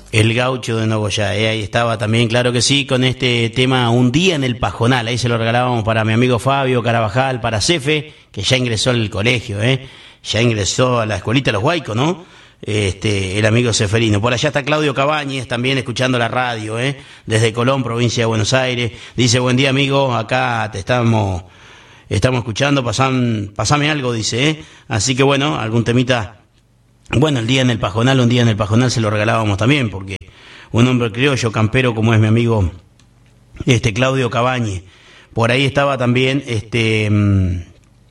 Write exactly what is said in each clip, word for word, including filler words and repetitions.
El gaucho de Nogoyá, eh, ahí estaba también, claro que sí, con este tema Un día en el Pajonal. Ahí se lo regalábamos para mi amigo Fabio Carabajal, para Cefe, que ya ingresó al colegio, eh, ya ingresó a la escuelita de los Guaicos, ¿no? Este, el amigo Ceferino. Por allá está Claudio Cabañez, también escuchando la radio, eh, desde Colón, provincia de Buenos Aires. Dice, buen día, amigo, acá te estamos, estamos escuchando, pasan, pasame algo, dice, eh. Así que bueno, algún temita. Bueno, el día en el Pajonal, un día en el Pajonal se lo regalábamos también, porque un hombre criollo, campero, como es mi amigo este Claudio Cabañez. Por ahí estaba también este um,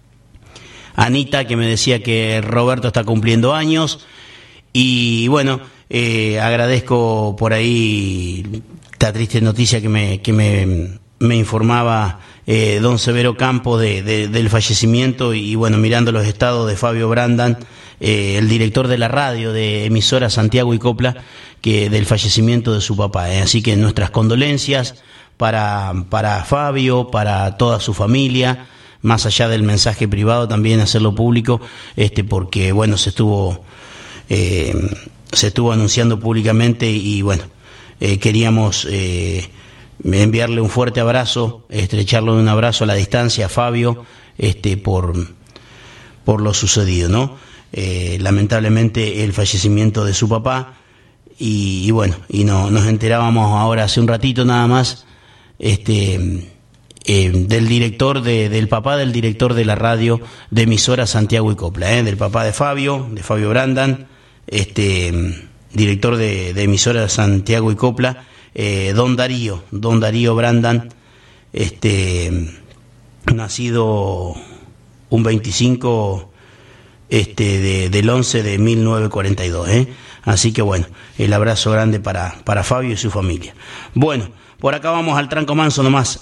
Anita, que me decía que Roberto está cumpliendo años. Y bueno, eh, agradezco por ahí esta triste noticia que me, que me, me informaba eh, don Severo Campos de, de, del fallecimiento. Y bueno, mirando los estados de Fabio Brandan, Eh, el director de la radio de emisora Santiago y Copla, que del fallecimiento de su papá, eh. Así que nuestras condolencias para, para Fabio, para toda su familia, más allá del mensaje privado, también hacerlo público, este, porque bueno, se estuvo eh, se estuvo anunciando públicamente y bueno, eh, queríamos eh, enviarle un fuerte abrazo, estrecharlo de un abrazo a la distancia a Fabio, este, por, por lo sucedido, ¿no? Eh, lamentablemente el fallecimiento de su papá y, y bueno, y no, nos enterábamos ahora hace un ratito nada más este eh, del director de, del papá del director de la radio de emisora Santiago y Copla, eh, del papá de Fabio, de Fabio Brandan, este director de, de emisora Santiago y Copla, eh, don Darío, don Darío Brandan, este nacido un veinticinco Este, de, del once de mil novecientos cuarenta y dos, ¿eh? Así que bueno, el abrazo grande para, para Fabio y su familia. Bueno, por acá vamos al tranco manso nomás.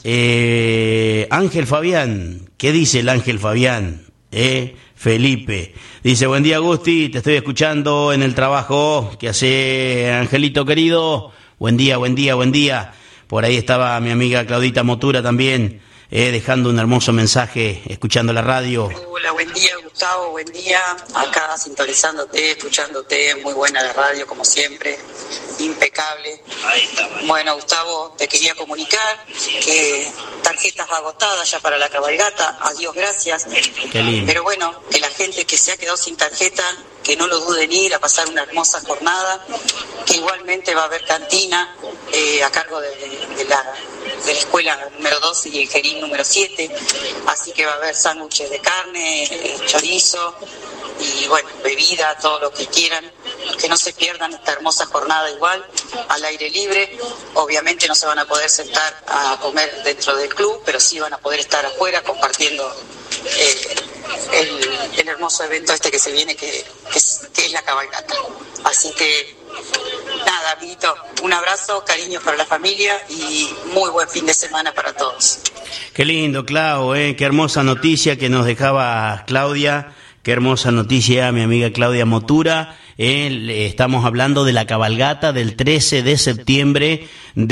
Eh, Ángel Fabián, ¿qué dice el Ángel Fabián? Eh, Felipe, dice, buen día Gusti, te estoy escuchando en el trabajo. ¿Qué hace, Angelito querido? Buen día, buen día, buen día. Por ahí estaba mi amiga Claudita Motura también, eh, dejando un hermoso mensaje, escuchando la radio. Hola, buen día Gustavo, buen día, acá sintonizándote, escuchándote, muy buena la radio como siempre, impecable. Bueno Gustavo, te quería comunicar que tarjetas agotadas ya para la cabalgata, adiós, gracias. Qué lindo. Pero bueno, que la gente que se ha quedado sin tarjeta, que no lo duden ir a pasar una hermosa jornada, que igualmente va a haber cantina eh, a cargo de, de, de la... de la escuela número doce y el Gerín número siete, así que va a haber sándwiches de carne, eh, chorizo y bueno, bebida, todo lo que quieran, que no se pierdan esta hermosa jornada igual, al aire libre. Obviamente no se van a poder sentar a comer dentro del club, pero sí van a poder estar afuera compartiendo eh, el, el hermoso evento este que se viene, que, que, es, que es la cabalgata. Así que nada, amiguito, un abrazo, cariños para la familia y muy buen fin de semana para todos. Qué lindo, Clau, eh, qué hermosa noticia que nos dejaba Claudia, qué hermosa noticia, mi amiga Claudia Motura. Eh, estamos hablando de la cabalgata del trece de septiembre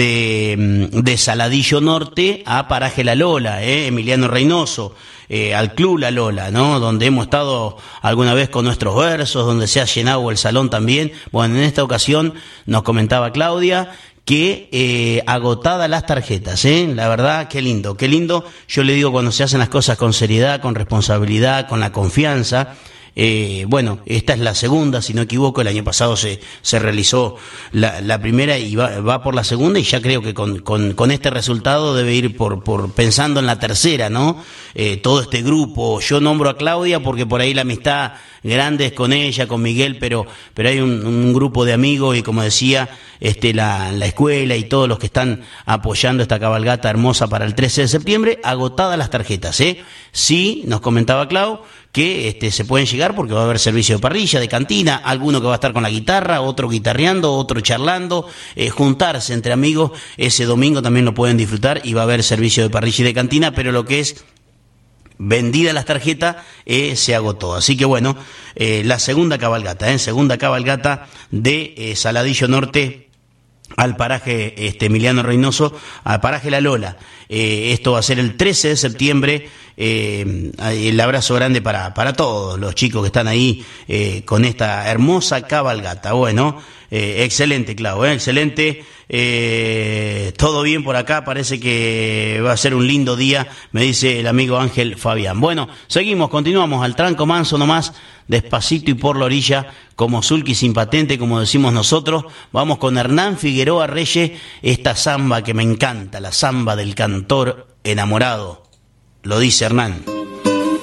de, de Saladillo Norte a Paraje La Lola, eh, Emiliano Reynoso. Eh, al Club La Lola, ¿no? Donde hemos estado alguna vez con nuestros versos, donde se ha llenado el salón también. Bueno, en esta ocasión nos comentaba Claudia que eh, agotadas las tarjetas, ¿eh? La verdad, qué lindo, qué lindo. Yo le digo, cuando se hacen las cosas con seriedad, con responsabilidad, con la confianza. Eh, bueno, esta es la segunda, si no equivoco, el año pasado se, se realizó la, la primera y va, va por la segunda, y ya creo que con, con, con este resultado debe ir por, por pensando en la tercera, ¿no? Eh, todo este grupo, yo nombro a Claudia porque por ahí la amistad grande es con ella, con Miguel, pero, pero hay un, un grupo de amigos y como decía, este, la, la escuela y todos los que están apoyando esta cabalgata hermosa para el trece de septiembre, agotadas las tarjetas, ¿eh? Sí, nos comentaba Clau, que este, se pueden llegar porque va a haber servicio de parrilla, de cantina, alguno que va a estar con la guitarra, otro guitarreando, otro charlando, eh, juntarse entre amigos, ese domingo también lo pueden disfrutar y va a haber servicio de parrilla y de cantina, pero lo que es vendidas las tarjetas eh, se agotó. Así que bueno, eh, la segunda cabalgata, eh, segunda cabalgata de eh, Saladillo Norte al paraje este, Emiliano Reynoso, al paraje La Lola. Eh, esto va a ser el trece de septiembre eh, el abrazo grande para, para todos los chicos que están ahí eh, con esta hermosa cabalgata. Bueno, eh, excelente, Clau, eh, excelente. Eh, todo bien por acá, parece que va a ser un lindo día, me dice el amigo Ángel Fabián. Bueno, seguimos, continuamos al tranco manso nomás, despacito y por la orilla, como sulky sin patente, como decimos nosotros. Vamos con Hernán Figueroa Reyes, esta samba que me encanta, la samba del cantor enamorado. Lo dice Hernán.